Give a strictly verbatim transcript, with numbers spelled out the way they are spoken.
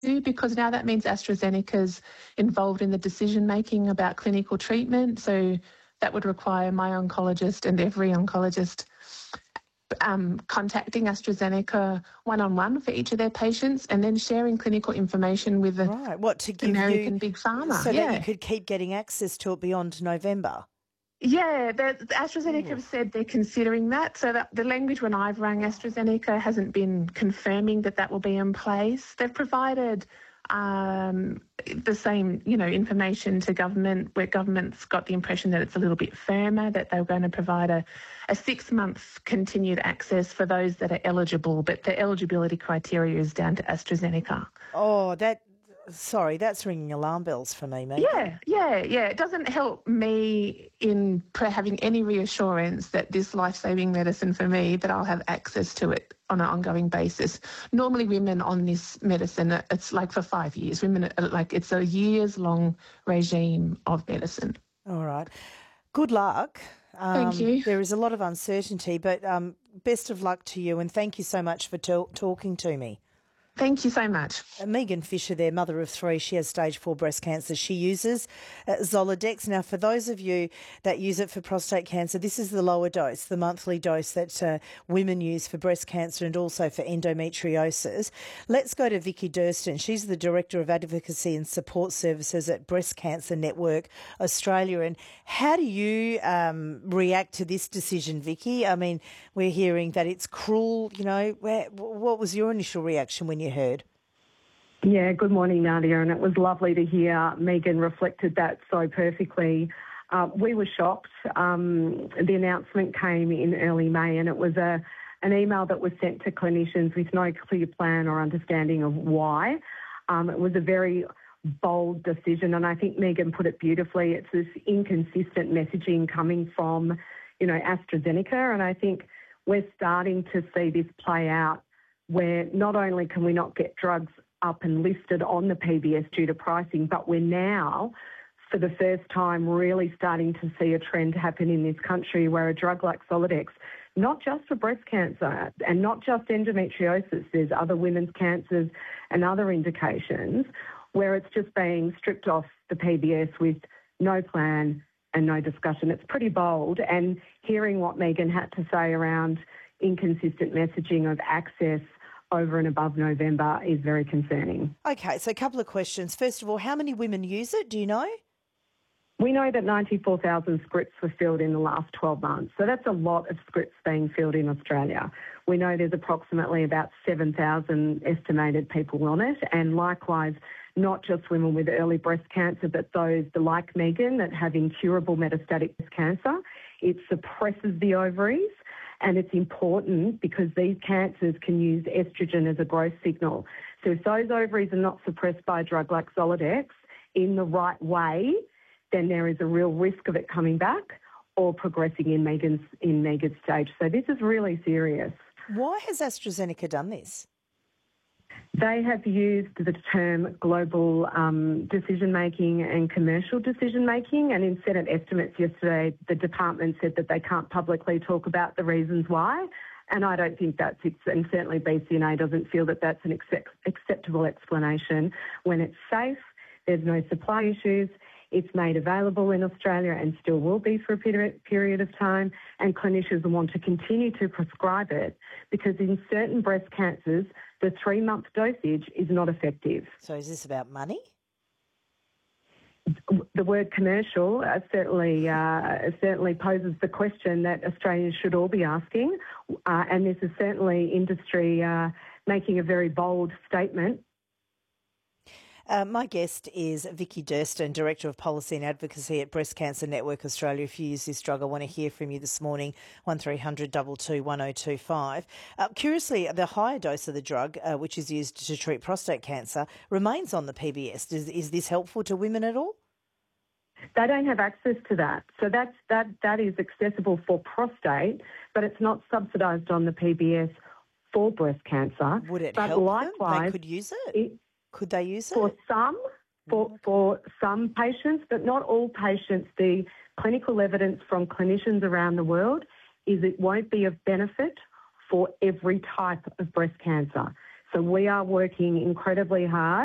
because now that means AstraZeneca's involved in the decision-making about clinical treatment. So that would require my oncologist and every oncologist um, contacting AstraZeneca one-on-one for each of their patients and then sharing clinical information with the Right. What, to give American you, Big Pharma. so yeah. that you could keep getting access to it beyond November? Yeah, the, the AstraZeneca Ooh. have said they're considering that. So that the language when I've rang AstraZeneca hasn't been confirming that that will be in place. They've provided um, the same, you know, information to government, where government's got the impression that it's a little bit firmer, that they're going to provide a, a six-month continued access for those that are eligible, but the eligibility criteria is down to AstraZeneca. Oh, that... Sorry, that's ringing alarm bells for me, mate. Yeah, yeah, yeah. It doesn't help me in having any reassurance that this life-saving medicine for me, that I'll have access to it on an ongoing basis. Normally women on this medicine, it's like for five years. Women, are like it's a years-long regime of medicine. All right. Good luck. Um, thank you. There is a lot of uncertainty, but um, best of luck to you, and thank you so much for t- talking to me. Thank you so much. Uh, Megan Fisher there, mother of three, she has stage four breast cancer. She uses uh, Zoladex. Now, for those of you that use it for prostate cancer, this is the lower dose, the monthly dose that uh, women use for breast cancer and also for endometriosis. Let's go to Vicky Durston. She's the Director of Advocacy and Support Services at Breast Cancer Network Australia. And how do you um, react to this decision, Vicky? I mean, we're hearing that it's cruel. You know, where, what was your initial reaction when you heard? Yeah, good morning, Nadia, and it was lovely to hear Megan reflected that so perfectly. Uh, we were shocked. Um, the announcement came in early May, and it was a an email that was sent to clinicians with no clear plan or understanding of why. Um, it was a very bold decision, and I think Megan put it beautifully. It's this inconsistent messaging coming from, you know, AstraZeneca, and I think we're starting to see this play out, where not only can we not get drugs up and listed on the P B S due to pricing, but we're now, for the first time, really starting to see a trend happen in this country where a drug like Zoladex, not just for breast cancer and not just endometriosis, there's other women's cancers and other indications where it's just being stripped off the P B S with no plan and no discussion. It's pretty bold, and hearing what Megan had to say around inconsistent messaging of access over and above November is very concerning. Okay, so a couple of questions. First of all, how many women use it? Do you know? We know that ninety-four thousand scripts were filled in the last twelve months. So that's a lot of scripts being filled in Australia. We know there's approximately about seven thousand estimated people on it. And likewise, not just women with early breast cancer, but those like Megan that have incurable metastatic breast cancer. It suppresses the ovaries. And it's important because these cancers can use estrogen as a growth signal. So if those ovaries are not suppressed by a drug like Zoladex in the right way, then there is a real risk of it coming back or progressing in Megan's, in Megan's stage. So this is really serious. Why has AstraZeneca done this? They have used the term global um, decision-making and commercial decision-making, and in Senate estimates yesterday, the department said that they can't publicly talk about the reasons why, and I don't think that's, and certainly B C N A doesn't feel that that's an accept, acceptable explanation. When it's safe, there's no supply issues, it's made available in Australia and still will be for a period of time, and clinicians want to continue to prescribe it because in certain breast cancers, the three-month dosage is not effective. So is this about money? The word commercial uh, certainly uh, certainly poses the question that Australians should all be asking, uh, and this is certainly industry uh, making a very bold statement. Uh, my guest is Vicky Durston, Director of Policy and Advocacy at Breast Cancer Network Australia. If you use this drug, I want to hear from you this morning, one three hundred two two one oh two five. Uh, curiously, the higher dose of the drug, uh, which is used to treat prostate cancer, remains on the P B S. Is, is this helpful to women at all? They don't have access to that. So that's, that, that is accessible for prostate, but it's not subsidised on the P B S for breast cancer. Would it but help likewise, them? They could use it? it Could they use it? For some, for, okay. for some patients, but not all patients. The clinical evidence from clinicians around the world is it won't be of benefit for every type of breast cancer. So we are working incredibly hard